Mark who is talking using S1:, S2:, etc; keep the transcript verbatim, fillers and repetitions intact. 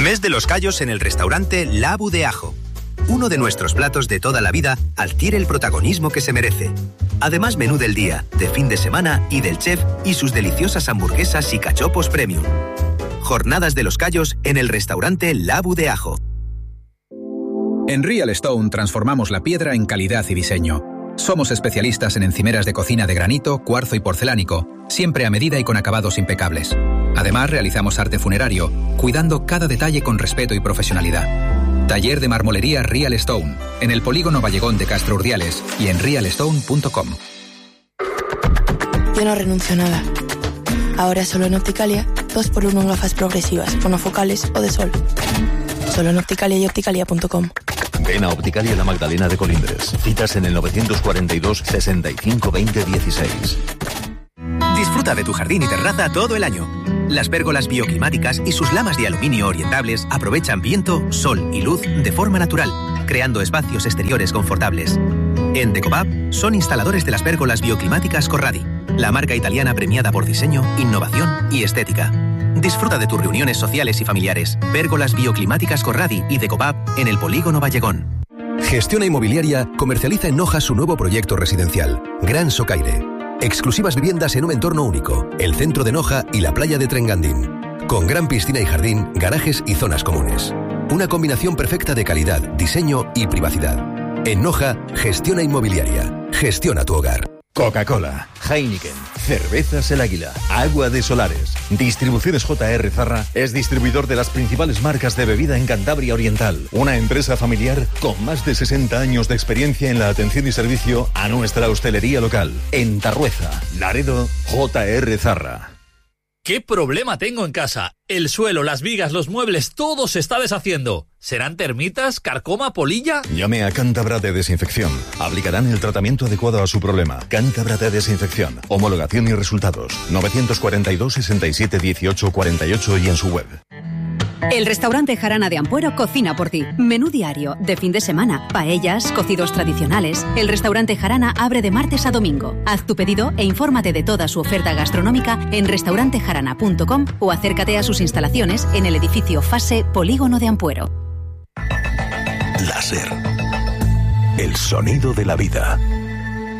S1: Mes de los callos en el restaurante La Abu de Ajo. Uno de nuestros platos de toda la vida adquiere el protagonismo que se merece. Además, menú del día, de fin de semana y del chef y sus deliciosas hamburguesas y cachopos premium. Jornadas de los callos en el restaurante La Abu de Ajo.
S2: En Real Stone transformamos la piedra en calidad y diseño. Somos especialistas en encimeras de cocina de granito, cuarzo y porcelánico, siempre a medida y con acabados impecables. Además, realizamos arte funerario, cuidando cada detalle con respeto y profesionalidad. Taller de marmolería Real Stone, en el polígono Vallegón de Castro Urdiales y en real stone punto com.
S3: Yo no renuncio a nada. Ahora solo en Opticalia, dos por uno en gafas progresivas, monofocales o de sol. Solo en Opticalia y opticalia punto com.
S4: Ven a Opticalia La Magdalena de Colindres. Citas en el novecientos cuarenta y dos, sesenta y cinco, veinte, dieciséis.
S1: Disfruta de tu jardín y terraza todo el año. Las pérgolas bioclimáticas y sus lamas de aluminio orientables aprovechan viento, sol y luz de forma natural, creando espacios exteriores confortables. En Decopap son instaladores de las pérgolas bioclimáticas Corradi, la marca italiana premiada por diseño, innovación y estética. Disfruta de tus reuniones sociales y familiares. Pérgolas bioclimáticas Corradi y Decopap en el polígono Vallegón.
S5: Gestiona Inmobiliaria comercializa en Noja su nuevo proyecto residencial, Gran Socaire. Exclusivas viviendas en un entorno único, el centro de Noja y la playa de Trengandín. Con gran piscina y jardín, garajes y zonas comunes. Una combinación perfecta de calidad, diseño y privacidad. En Noja, Gestiona Inmobiliaria. Gestiona tu hogar.
S4: Coca-Cola, Heineken, Cervezas El Águila, Agua de Solares. Distribuciones J R Zarra es distribuidor de las principales marcas de bebida en Cantabria Oriental. Una empresa familiar con más de sesenta años de experiencia en la atención y servicio a nuestra hostelería local. En Tarrueza, Laredo, J R Zarra.
S6: ¿Qué problema tengo en casa? El suelo, las vigas, los muebles, todo se está deshaciendo. ¿Serán termitas, carcoma, polilla?
S4: Llame a Cántabra de Desinfección. Aplicarán el tratamiento adecuado a su problema. Cántabra de Desinfección. Homologación y resultados. novecientos cuarenta y dos, sesenta y siete, dieciocho, cuarenta y ocho y en su web.
S7: El restaurante Jarana de Ampuero cocina por ti. Menú diario, de fin de semana, paellas, cocidos tradicionales. El restaurante Jarana abre de martes a domingo. Haz tu pedido e infórmate de toda su oferta gastronómica en restaurante jarana punto com o acércate a sus instalaciones en el edificio Fase Polígono de Ampuero.
S8: Láser. El sonido de la vida.